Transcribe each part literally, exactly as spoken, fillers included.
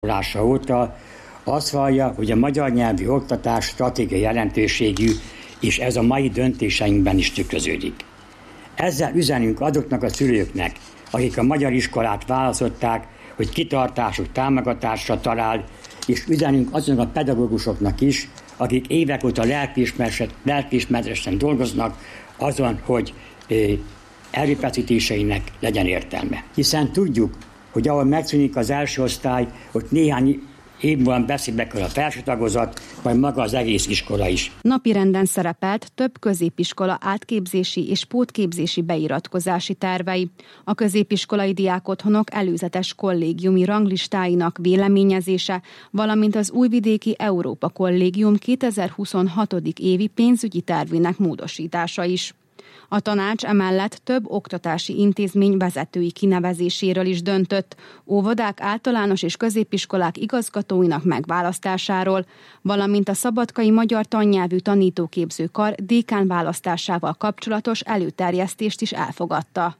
óta azt vallja, hogy a magyar nyelvű oktatás stratégiai jelentőségű, és ez a mai döntéseinkben is tükröződik. Ezzel üzenünk azoknak a szülőknek, akik a magyar iskolát választották, hogy kitartásuk támogatásra talál, és üzenünk azoknak a pedagógusoknak is, akik évek óta lelkiismeretesen dolgoznak azon, hogy erőfeszítéseinek legyen értelme. Hiszen tudjuk, hogy ahol megszűnik az első osztály, ott néhány év múlva beszébe kell a felső tagozat, vagy maga az egész iskola is. Napirenden szerepelt több középiskola átképzési és pótképzési beiratkozási tervei. A középiskolai diákotthonok előzetes kollégiumi ranglistáinak véleményezése, valamint az Újvidéki Európa Kollégium kétezer-huszonhat. évi pénzügyi tervének módosítása is. A tanács emellett több oktatási intézmény vezetői kinevezéséről is döntött, óvodák, általános és középiskolák igazgatóinak megválasztásáról, valamint a szabadkai magyar tannyelvű tanítóképző kar dékán választásával kapcsolatos előterjesztést is elfogadta.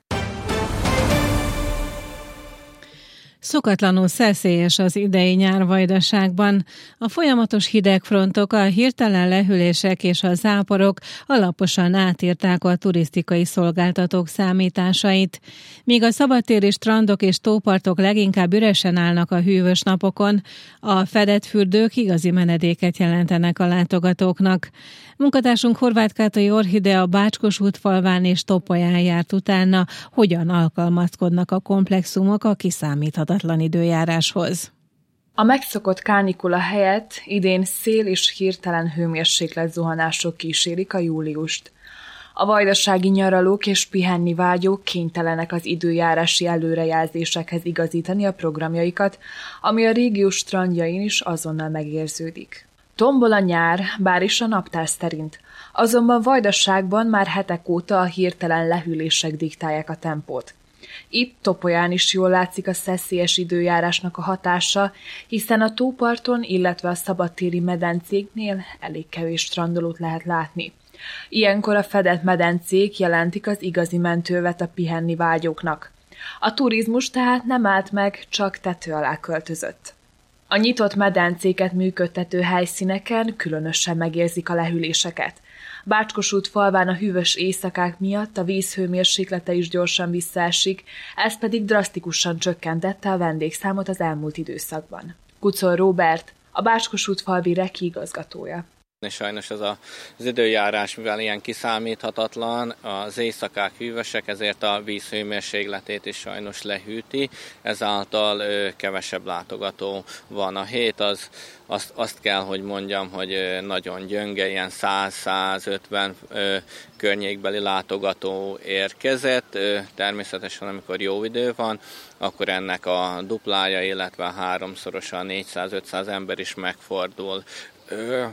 Szokatlanul szeszélyes az idei nyár Vajdaságban. A folyamatos hidegfrontok, a hirtelen lehűlések és a záporok alaposan átírták a turisztikai szolgáltatók számításait. Míg a szabadtéri strandok és tópartok leginkább üresen állnak a hűvös napokon, a fedett fürdők igazi menedéket jelentenek a látogatóknak. Munkatársunk Horváth Kátai Orchidea Bácskos útfalván és Topolyán járt utána, hogyan alkalmazkodnak a komplexumok a kiszámíthatatlan időjáráshoz. A megszokott kánikula helyett idén szél és hirtelen hőmérséklet zuhanások kísérik a júliust. A vajdasági nyaralók és pihenni vágyók kénytelenek az időjárási előrejelzésekhez igazítani a programjaikat, ami a régió strandjain is azonnal megérződik. Tombol a nyár, bár is a naptár szerint, azonban Vajdaságban már hetek óta a hirtelen lehűlések diktálják a tempót. Itt Topolyán is jól látszik a szeszélyes időjárásnak a hatása, hiszen a tóparton, illetve a szabadtéri medencéknél elég kevés strandolót lehet látni. Ilyenkor a fedett medencék jelentik az igazi mentővet a pihenni vágyóknak. A turizmus tehát nem állt meg, csak tető alá költözött. A nyitott medencéket működtető helyszíneken különösen megérzik a lehűléseket. Bácskos falván a hűvös éjszakák miatt a víz hőmérséklete is gyorsan visszaesik, ez pedig drasztikusan csökkentette a vendégszámot az elmúlt időszakban. Kuczor Róbert, a Bácskos falvi reki igazgatója. Sajnos ez a, az időjárás, mivel ilyen kiszámíthatatlan, az éjszakák hűvösek, ezért a víz hőmérsékletét is sajnos lehűti, ezáltal ö, kevesebb látogató van. A hét az, azt, azt kell, hogy mondjam, hogy ö, nagyon gyönge, ilyen száz-százötven környékbeli látogató érkezett. Ö, természetesen, amikor jó idő van, akkor ennek a duplája, illetve háromszorosa, négyszáz-ötszáz ember is megfordul. Ö,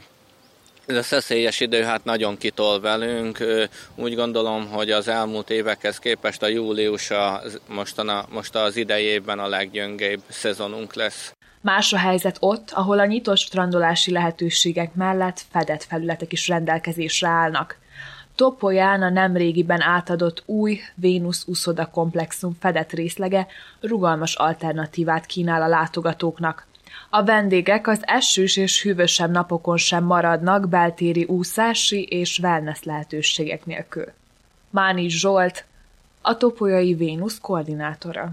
Ez a szeszélyes idő hát nagyon kitol velünk. Úgy gondolom, hogy az elmúlt évekhez képest a július a, mostana, most az idei évben a leggyöngébb szezonunk lesz. Más a helyzet ott, ahol a nyitott strandolási lehetőségek mellett fedett felületek is rendelkezésre állnak. Topolyán a nemrégiben átadott új Vénusz uszoda komplexum fedett részlege rugalmas alternatívát kínál a látogatóknak. A vendégek az esős és hűvösebb napokon sem maradnak beltéri úszási és wellness lehetőségek nélkül. Mánics Zsolt, a topolyai Vénusz koordinátora.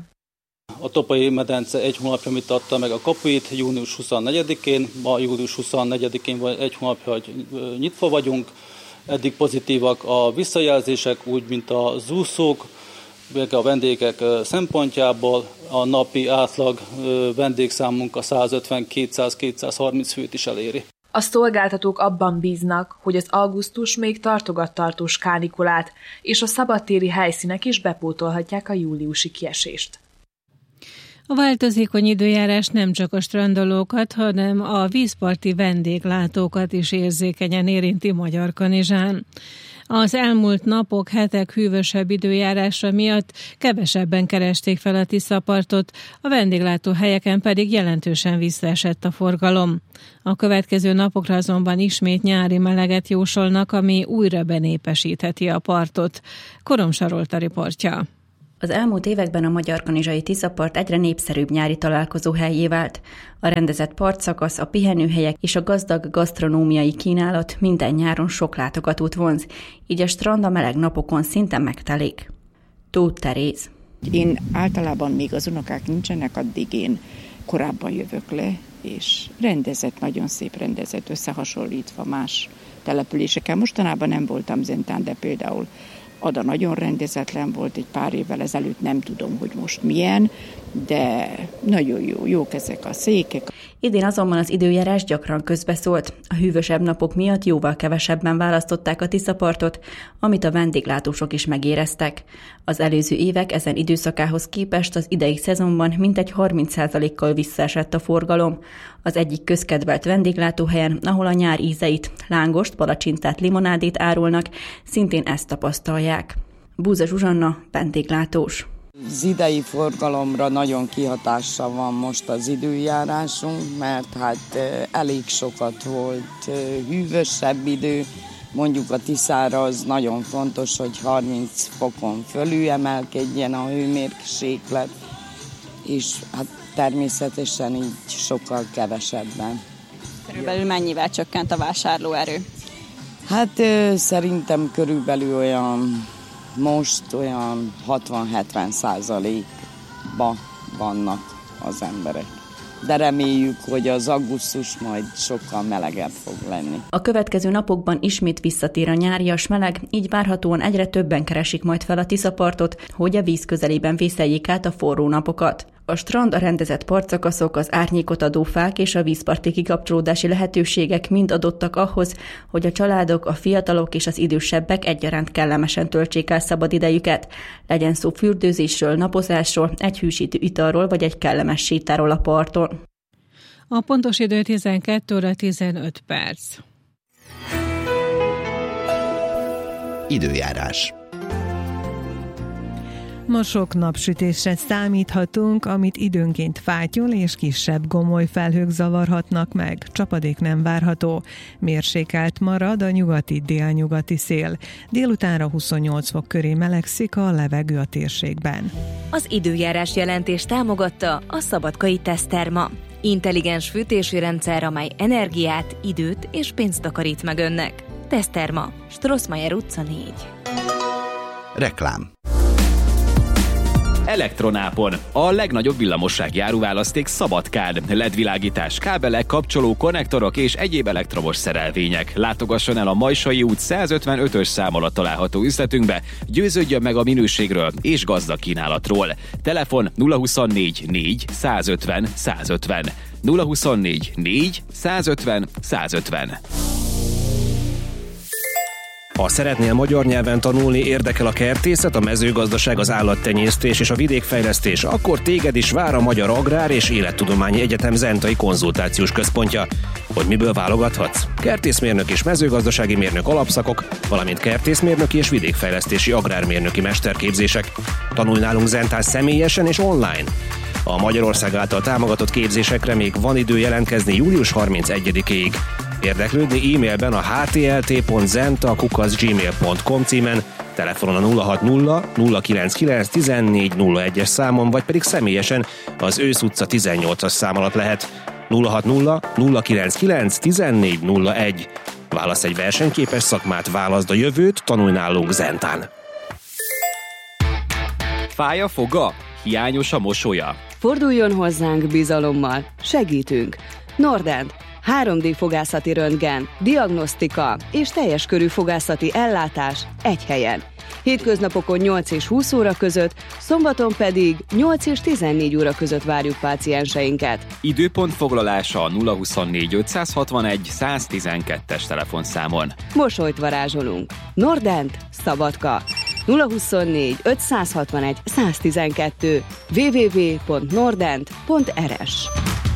A topolyai medence egy hónapja mit adta meg a kapuit, június huszonnegyedikén, ma július huszonnegyedikén vagy egy hónapja, hogy nyitva vagyunk. Eddig pozitívak a visszajelzések, úgy, mint a úszók, a vendégek szempontjából. A napi átlag vendégszámunk a százötven-kétszáz-kétszázharminc főt is eléri. A szolgáltatók abban bíznak, hogy az augusztus még tartogat tartós kánikulát, és a szabadtéri helyszínek is bepótolhatják a júliusi kiesést. A változékony időjárás nem csak a strandolókat, hanem a vízparti vendéglátókat is érzékenyen érinti Magyarkanizsán. Az elmúlt napok, hetek hűvösebb időjárása miatt kevesebben keresték fel a Tiszapartot, a vendéglátóhelyeken pedig jelentősen visszaesett a forgalom. A következő napokra azonban ismét nyári meleget jósolnak, ami újra benépesítheti a partot. Koromsa Rolta riportja. Az elmúlt években a Magyarkanizsai Tiszapart egyre népszerűbb nyári találkozóhellyé vált. A rendezett partszakasz, a pihenőhelyek és a gazdag gasztronómiai kínálat minden nyáron sok látogatót vonz, így a strand a meleg napokon szinte megtelik. Tóth Teréz. Én általában még az unokák nincsenek, addig én korábban jövök le, és rendezett, nagyon szép rendezett, összehasonlítva más településeken. Mostanában nem voltam Zentán, de például Ada nagyon rendezetlen volt egy pár évvel ezelőtt, nem tudom, hogy most milyen, de nagyon jó, jók ezek a székek. Idén azonban az időjárás gyakran közbeszólt. A hűvösebb napok miatt jóval kevesebben választották a Tiszapartot, amit a vendéglátósok is megéreztek. Az előző évek ezen időszakához képest az idei szezonban mintegy harminc százalékkal visszaesett a forgalom. Az egyik közkedvelt vendéglátóhelyen, ahol a nyár ízeit, lángost, palacsintát, limonádét árulnak, szintén ezt tapasztalják. Búza Zsuzsanna, vendéglátós. Az idei forgalomra nagyon kihatással van most az időjárásunk, mert hát elég sokat volt hűvösebb idő, mondjuk a Tiszára az nagyon fontos, hogy harminc fokon fölül emelkedjen a hőmérséklet, és hát természetesen így sokkal kevesebben. Körülbelül mennyivel csökkent a vásárlóerő? Hát szerintem körülbelül olyan most olyan hatvan-hetven százalékban vannak az emberek. De reméljük, hogy az augusztus majd sokkal melegebb fog lenni. A következő napokban ismét visszatér a nyárias meleg, így várhatóan egyre többen keresik majd fel a Tiszapartot, hogy a víz közelében vészeljék át a forró napokat. A strand, a rendezett partszakaszok, az árnyékot adó fák és a vízparti kikapcsolódási lehetőségek mind adottak ahhoz, hogy a családok, a fiatalok és az idősebbek egyaránt kellemesen töltsék el szabad idejüket. Legyen szó fürdőzésről, napozásról, egy hűsítő italról vagy egy kellemes sétáról a parton. A pontos idő tizenkét óra tizenöt perc. Időjárás. Ma sok napsütésre számíthatunk, amit időnként fátyol és kisebb gomoly felhők zavarhatnak meg. Csapadék nem várható. Mérsékelt marad a nyugati délnyugati szél. Délutánra huszonnyolc fok köré melegszik a levegő a térségben. Az időjárás jelentés támogatta a Szabadkai Teszterma. Intelligens fűtési rendszer, amely energiát, időt és pénzt takarít meg önnek. Teszterma, Strossmayer utca négy. Reklám. Elektronápon. A legnagyobb villamossági áruválaszték Szabadkán. el é dé világítás, kábelek, kapcsoló, konnektorok és egyéb elektromos szerelvények. Látogasson el a Majsai út százötvenötös szám alatt található üzletünkbe, győződjön meg a minőségről és gazdag kínálatról. Telefon nulla huszonnégy négy százötven százötven. nulla huszonnégy négy százötven százötven. Ha szeretnél magyar nyelven tanulni, érdekel a kertészet, a mezőgazdaság, az állattenyésztés és a vidékfejlesztés, akkor téged is vár a Magyar Agrár és Élettudományi Egyetem Zentai Konzultációs Központja. Hogy miből válogathatsz? Kertészmérnök és mezőgazdasági mérnök alapszakok, valamint kertészmérnöki és vidékfejlesztési agrármérnöki mesterképzések. Tanulj nálunk Zentán személyesen és online. A Magyarország által támogatott képzésekre még van idő jelentkezni július harmincegyedikéig. Érdeklődni e-mailben a h t l t pont zenta kukac gmail pont com címen, telefonon a nulla hat nulla nulla kilenc kilenc tizennégy nulla egyes számon, vagy pedig személyesen az Ősz utca tizennyolcas szám alatt lehet. nulla hat nulla nulla kilenc kilenc tizennégy nulla egy. Válasz egy versenyképes szakmát, válaszd a jövőt, tanulj nálunk Zentán. Fáj a foga? Hiányos a mosolya? Forduljon hozzánk bizalommal, segítünk. Nordent, három dé fogászati röntgen, diagnosztika és teljes körű fogászati ellátás egy helyen. Hétköznapokon nyolc és húsz óra között, szombaton pedig nyolc és tizennégy óra között várjuk pácienseinket. Időpont foglalása a nulla huszonnégy ötszázhatvanegy száztizenkettes telefonszámon. Mosolyt varázsolunk. Nordent, Szabadka. nulla huszonnégy ötszázhatvanegy száztizenkettő w w w pont nordent pont r s.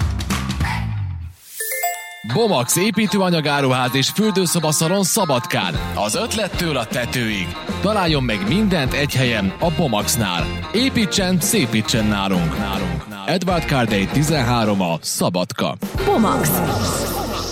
Bomax építőanyagáruház és fürdőszobaszalon Szabadkán. Az ötlettől a tetőig. Találjon meg mindent egy helyen a Bomaxnál. Építsen, szépítsen nálunk. nálunk. Edward Cardey tizenhárom a Szabadka. Bomax.